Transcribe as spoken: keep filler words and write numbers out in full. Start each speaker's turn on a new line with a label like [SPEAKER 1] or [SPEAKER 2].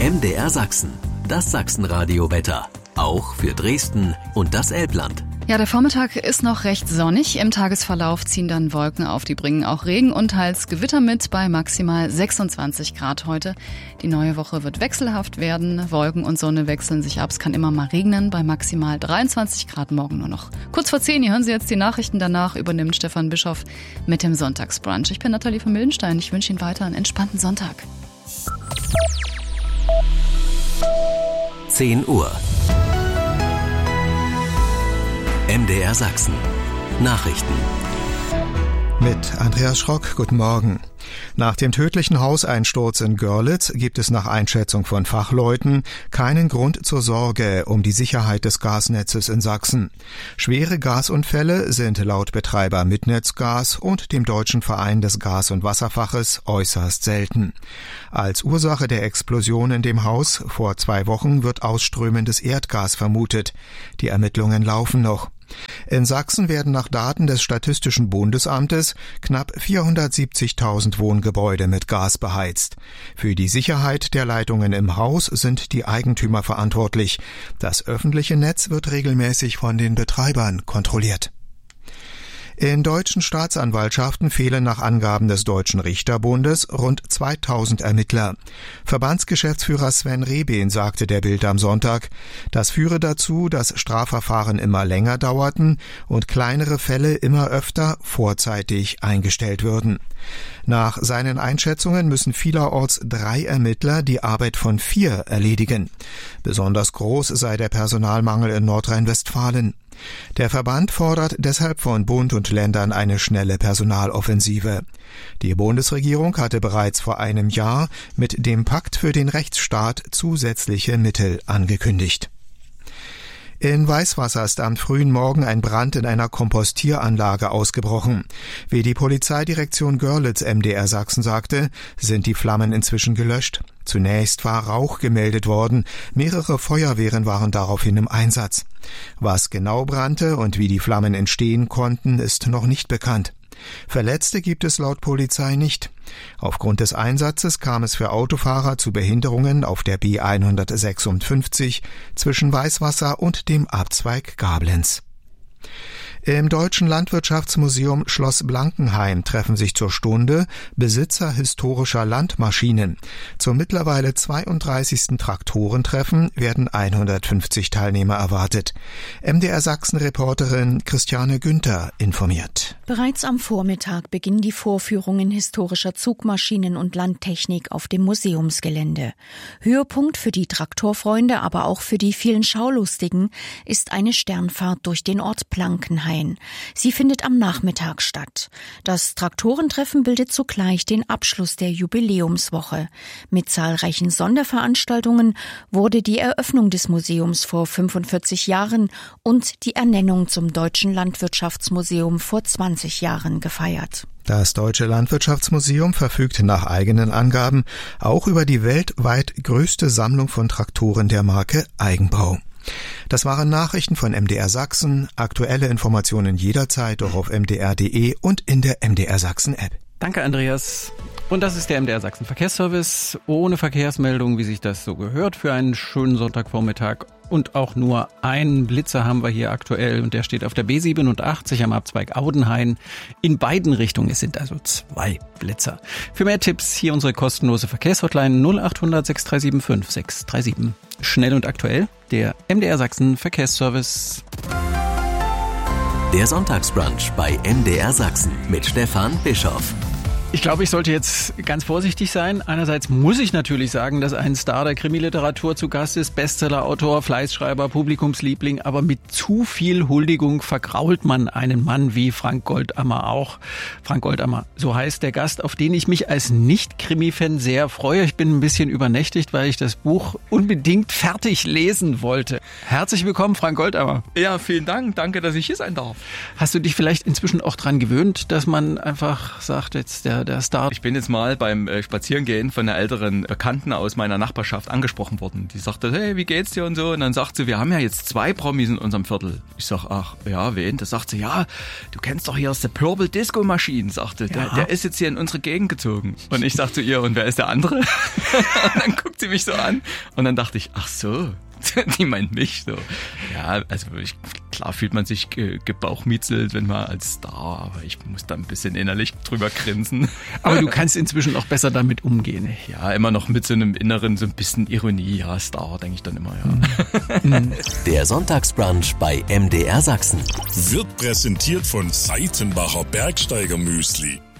[SPEAKER 1] M D R Sachsen, das Sachsenradio-Wetter. Auch für Dresden und das Elbland.
[SPEAKER 2] Ja, der Vormittag ist noch recht sonnig. Im Tagesverlauf ziehen dann Wolken auf, die bringen auch Regen und teils Gewitter mit bei maximal sechsundzwanzig Grad heute. Die neue Woche wird wechselhaft werden. Wolken und Sonne wechseln sich ab. Es kann immer mal regnen bei maximal dreiundzwanzig Grad morgen nur noch. Kurz vor zehn, hier hören Sie jetzt die Nachrichten. Danach übernimmt Stefan Bischoff mit dem Sonntagsbrunch. Ich bin Nathalie von Mildenstein. Ich wünsche Ihnen weiter einen entspannten Sonntag.
[SPEAKER 1] zehn Uhr. M D R Sachsen. Nachrichten.
[SPEAKER 3] Mit Andreas Schrock, guten Morgen. Nach dem tödlichen Hauseinsturz in Görlitz gibt es nach Einschätzung von Fachleuten keinen Grund zur Sorge um die Sicherheit des Gasnetzes in Sachsen. Schwere Gasunfälle sind laut Betreiber Mitnetzgas und dem Deutschen Verein des Gas- und Wasserfaches äußerst selten. Als Ursache der Explosion in dem Haus vor zwei Wochen wird ausströmendes Erdgas vermutet. Die Ermittlungen laufen noch. In Sachsen werden nach Daten des Statistischen Bundesamtes knapp vierhundertsiebzigtausend Wohngebäude mit Gas beheizt. Für die Sicherheit der Leitungen im Haus sind die Eigentümer verantwortlich. Das öffentliche Netz wird regelmäßig von den Betreibern kontrolliert. In deutschen Staatsanwaltschaften fehlen nach Angaben des Deutschen Richterbundes rund zweitausend Ermittler. Verbandsgeschäftsführer Sven Rehbehn sagte der Bild am Sonntag, das führe dazu, dass Strafverfahren immer länger dauerten und kleinere Fälle immer öfter vorzeitig eingestellt würden. Nach seinen Einschätzungen müssen vielerorts drei Ermittler die Arbeit von vier erledigen. Besonders groß sei der Personalmangel in Nordrhein-Westfalen. Der Verband fordert deshalb von Bund und Ländern eine schnelle Personaloffensive. Die Bundesregierung hatte bereits vor einem Jahr mit dem Pakt für den Rechtsstaat zusätzliche Mittel angekündigt. In Weißwasser ist am frühen Morgen ein Brand in einer Kompostieranlage ausgebrochen. Wie die Polizeidirektion Görlitz M D R Sachsen sagte, sind die Flammen inzwischen gelöscht. Zunächst war Rauch gemeldet worden, mehrere Feuerwehren waren daraufhin im Einsatz. Was genau brannte und wie die Flammen entstehen konnten, ist noch nicht bekannt. Verletzte gibt es laut Polizei nicht. Aufgrund des Einsatzes kam es für Autofahrer zu Behinderungen auf der B hundertsechsundfünfzig zwischen Weißwasser und dem Abzweig Gablenz. Im Deutschen Landwirtschaftsmuseum Schloss Blankenheim treffen sich zur Stunde Besitzer historischer Landmaschinen. Zum mittlerweile zweiunddreißigsten Traktorentreffen werden hundertfünfzig Teilnehmer erwartet. M D R Sachsen-Reporterin Christiane Günther informiert.
[SPEAKER 4] Bereits am Vormittag beginnen die Vorführungen historischer Zugmaschinen und Landtechnik auf dem Museumsgelände. Höhepunkt für die Traktorfreunde, aber auch für die vielen Schaulustigen ist eine Sternfahrt durch den Ort Blankenheim. Sie findet am Nachmittag statt. Das Traktorentreffen bildet zugleich den Abschluss der Jubiläumswoche. Mit zahlreichen Sonderveranstaltungen wurde die Eröffnung des Museums vor fünfundvierzig Jahren und die Ernennung zum Deutschen Landwirtschaftsmuseum vor zwanzig Jahren gefeiert.
[SPEAKER 3] Das Deutsche Landwirtschaftsmuseum verfügt nach eigenen Angaben auch über die weltweit größte Sammlung von Traktoren der Marke Eigenbau. Das waren Nachrichten von M D R Sachsen. Aktuelle Informationen jederzeit auch auf m d r punkt d e und in der M D R Sachsen App.
[SPEAKER 5] Danke, Andreas. Und das ist der M D R Sachsen Verkehrsservice. Ohne Verkehrsmeldung, wie sich das so gehört, für einen schönen Sonntagvormittag. Und auch nur einen Blitzer haben wir hier aktuell und der steht auf der B siebenundachtzig am Abzweig Audenhain. In beiden Richtungen, es sind also zwei Blitzer. Für mehr Tipps hier unsere kostenlose Verkehrshotline null acht hundert sechs drei sieben fünf sechs drei sieben. Schnell und aktuell, der M D R Sachsen Verkehrsservice.
[SPEAKER 1] Der Sonntagsbrunch bei M D R Sachsen mit Stefan Bischoff.
[SPEAKER 5] Ich glaube, ich sollte jetzt ganz vorsichtig sein. Einerseits muss ich natürlich sagen, dass ein Star der Krimiliteratur zu Gast ist, Bestsellerautor, Fleißschreiber, Publikumsliebling, aber mit zu viel Huldigung vergrault man einen Mann wie Frank Goldammer auch. Frank Goldammer, so heißt der Gast, auf den ich mich als Nicht-Krimi-Fan sehr freue. Ich bin ein bisschen übernächtigt, weil ich das Buch unbedingt fertig lesen wollte. Herzlich willkommen, Frank Goldammer.
[SPEAKER 6] Ja, vielen Dank. Danke, dass ich hier sein darf.
[SPEAKER 5] Hast du dich vielleicht inzwischen auch dran gewöhnt, dass man einfach sagt, jetzt der der, der Star?
[SPEAKER 6] Ich bin jetzt mal beim äh, Spazierengehen von einer älteren Bekannten aus meiner Nachbarschaft angesprochen worden. Die sagte, hey, wie geht's dir und so? Und dann sagt sie, wir haben ja jetzt zwei Promis in unserem Viertel. Ich sag, ach, ja, wen? Da sagt sie, ja, du kennst doch hier aus der Purple Disco Machine, sagte. Der,
[SPEAKER 5] Ja.
[SPEAKER 6] der ist jetzt hier in unsere Gegend gezogen. Und ich sag zu ihr, und wer ist der andere? Und dann guckt sie mich so an. Und dann dachte ich, ach so, die meint mich so. Ja, also ich, klar fühlt man sich ge- gebauchmietzelt, wenn man als Star, aber ich muss da ein bisschen innerlich drüber grinsen.
[SPEAKER 5] Aber du kannst inzwischen auch besser damit umgehen.
[SPEAKER 6] Ja, immer noch mit so einem inneren, so ein bisschen Ironie. Ja, Star, denke ich dann immer, ja.
[SPEAKER 1] Der Sonntagsbrunch bei M D R Sachsen.
[SPEAKER 7] Wird präsentiert von Seitenbacher Bergsteiger Müsli.